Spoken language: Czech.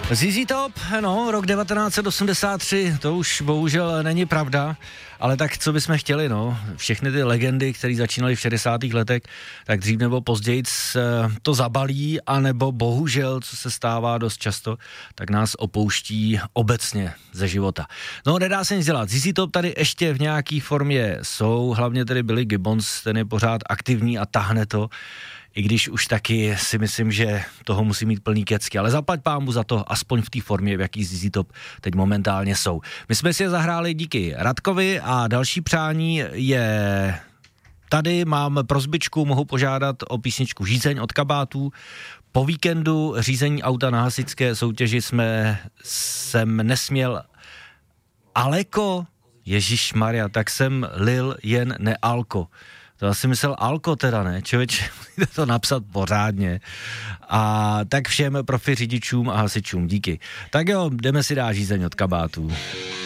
ZZ Top, no, rok 1983, to už bohužel není pravda, ale tak co bychom chtěli, no, všechny ty legendy, které začínaly v 60. letech, tak dřív nebo později to zabalí, anebo bohužel, co se stává dost často, tak nás opouští obecně ze života. No, nedá se nic dělat, ZZ Top tady ještě v nějaký formě jsou, hlavně tady Billy Gibbons, ten je pořád aktivní a tahne to, i když už taky si myslím, že toho musí mít plný kecky, ale zaplať pámu za to, aspoň v té formě, v jaký ZZ Top teď momentálně jsou. My jsme si je zahráli díky Radkovi a další přání je tady, mám prosbičku, mohu požádat o písničku Žízeň od Kabátů. Po víkendu řízení auta na hasičské soutěži jsem nesměl Aleko, ježišmarja, tak jsem lil jen nealko. To asi myslel alko teda, ne? Člověče, musíte to napsat pořádně. A tak všem profi řidičům a hasičům díky. Tak jo, jdeme si dát Žízeň od Kabátů.